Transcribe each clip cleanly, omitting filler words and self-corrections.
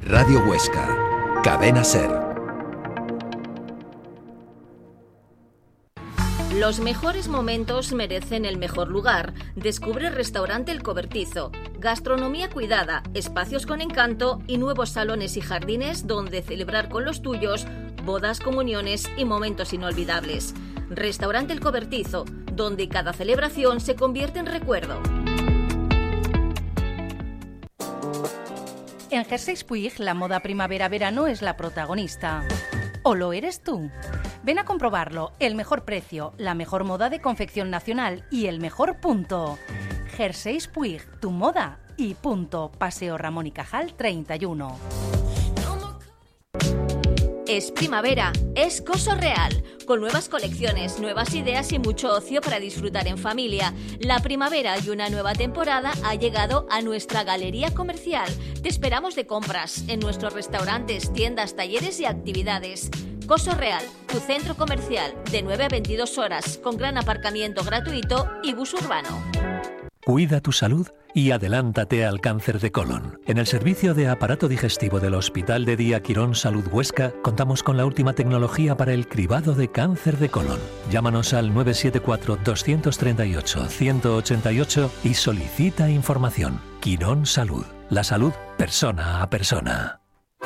Radio Huesca, Cadena Ser. Los mejores momentos merecen el mejor lugar. Descubre Restaurante El Cobertizo. Gastronomía cuidada, espacios con encanto y nuevos salones y jardines donde celebrar con los tuyos bodas, comuniones y momentos inolvidables. Restaurante El Cobertizo, donde cada celebración se convierte en recuerdo. En Jerseys Puig, la moda primavera-verano es la protagonista. ¿O lo eres tú? Ven a comprobarlo. El mejor precio, la mejor moda de confección nacional y el mejor punto. Jerseys Puig, tu moda y punto. Paseo Ramón y Cajal 31. Es primavera, es Coso Real, con nuevas colecciones, nuevas ideas y mucho ocio para disfrutar en familia. La primavera y una nueva temporada ha llegado a nuestra galería comercial. Te esperamos de compras en nuestros restaurantes, tiendas, talleres y actividades. Coso Real, tu centro comercial, de 9 a 22 horas, con gran aparcamiento gratuito y bus urbano. Cuida tu salud y adelántate al cáncer de colon. En el servicio de aparato digestivo del Hospital de Día Quirón Salud Huesca contamos con la última tecnología para el cribado de cáncer de colon. Llámanos al 974-238-188 y solicita información. Quirón Salud. La salud persona a persona.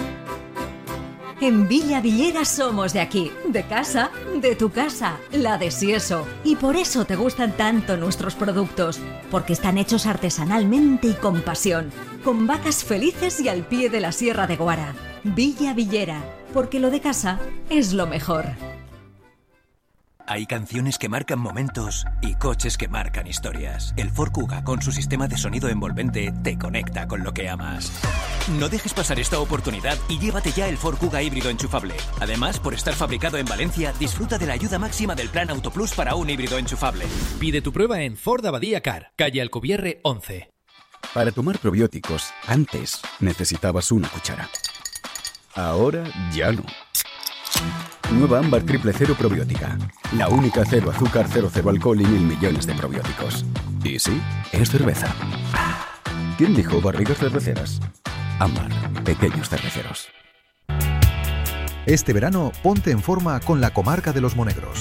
En Villa Villera somos de aquí, de casa, de tu casa, la de Sieso. Y por eso te gustan tanto nuestros productos, porque están hechos artesanalmente y con pasión, con vacas felices y al pie de la Sierra de Guara. Villa Villera, porque lo de casa es lo mejor. Hay canciones que marcan momentos y coches que marcan historias. El Ford Kuga, con su sistema de sonido envolvente, te conecta con lo que amas. No dejes pasar esta oportunidad y llévate ya el Ford Kuga híbrido enchufable. Además, por estar fabricado en Valencia, disfruta de la ayuda máxima del Plan Auto Plus para un híbrido enchufable. Pide tu prueba en Ford Abadía Car, calle Alcubierre 11. Para tomar probióticos, antes necesitabas una cuchara. Ahora ya no. Nueva Ámbar Triple Cero Probiótica. La única cero azúcar, cero alcohol y 1.000 millones de probióticos. Y sí, es cerveza. ¿Quién dijo barrigas cerveceras? Ámbar, pequeños cerveceros. Este verano, ponte en forma con la Comarca de los Monegros.